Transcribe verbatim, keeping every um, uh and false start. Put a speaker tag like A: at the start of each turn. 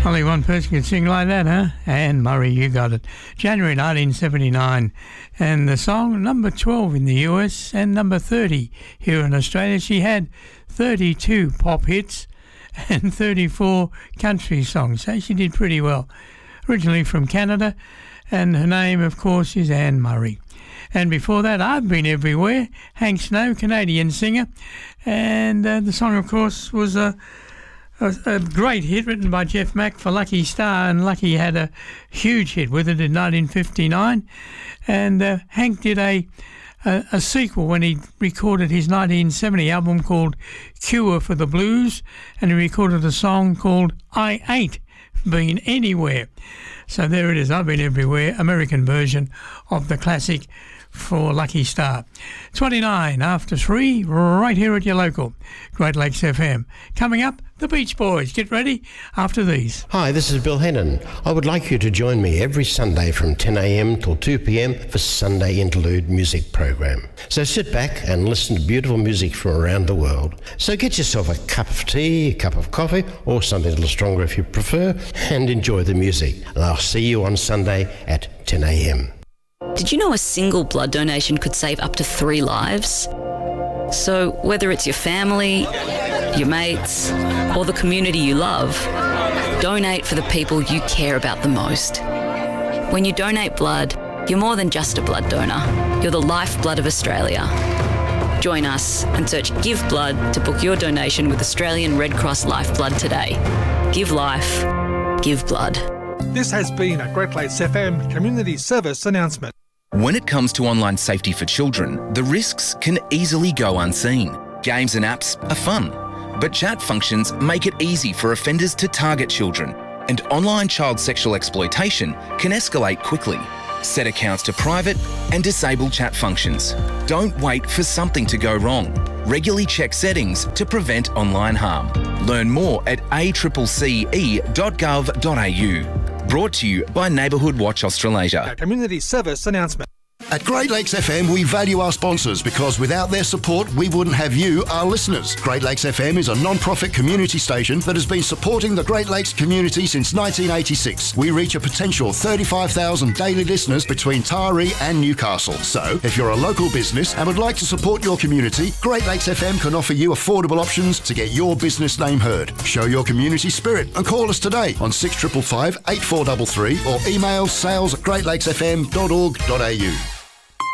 A: Only one person can sing like that, huh? Anne Murray, you got it. January nineteen seventy-nine. And the song, number twelve in the U S and number thirty here in Australia. She had thirty-two pop hits and thirty-four country songs, so she did pretty well. Originally from Canada, and her name, of course, is Anne Murray. And before that, I've Been Everywhere, Hank Snow, Canadian singer. And uh, the song, of course, was a... A, a great hit written by Jeff Mack for Lucky Star, and Lucky had a huge hit with it in nineteen fifty-nine. And uh, Hank did a, a a sequel when he recorded his nineteen seventy album called Cure for the Blues, and he recorded a song called I Ain't Been Anywhere. So there it is, I've Been Everywhere, American version of the classic for Lucky Star. twenty-nine after three, right here at your local Great Lakes F M. Coming up, the Beach Boys. Get ready after these.
B: Hi, this is Bill Hennon. I would like you to join me every Sunday from ten a.m. till two p.m. for Sunday Interlude music program. So sit back and listen to beautiful music from around the world. So get yourself a cup of tea, a cup of coffee, or something a little stronger if you prefer, and enjoy the music. And I'll see you on Sunday at ten a.m.
C: Did you know a single blood donation could save up to three lives? So whether it's your family, your mates, or the community you love, donate for the people you care about the most. When you donate blood, you're more than just a blood donor. You're the lifeblood of Australia. Join us and search Give Blood to book your donation with Australian Red Cross Lifeblood today. Give life, give blood.
D: This has been a Great Lakes F M community service announcement.
E: When it comes to online safety for children, the risks can easily go unseen. Games and apps are fun, but chat functions make it easy for offenders to target children, and online child sexual exploitation can escalate quickly. Set accounts to private and disable chat functions. Don't wait for something to go wrong. Regularly check settings to prevent online harm. Learn more at a c c c e dot gov dot a u. Brought to you by Neighbourhood Watch Australasia.
D: A community service announcement.
F: At Great Lakes F M, we value our sponsors because without their support, we wouldn't have you, our listeners. Great Lakes F M is a non-profit community station that has been supporting the Great Lakes community since nineteen eighty-six. We reach a potential thirty-five thousand daily listeners between Taree and Newcastle. So, if you're a local business and would like to support your community, Great Lakes F M can offer you affordable options to get your business name heard. Show your community spirit and call us today on six five five, eight four three three or email sales at great lakes f m dot org dot a u.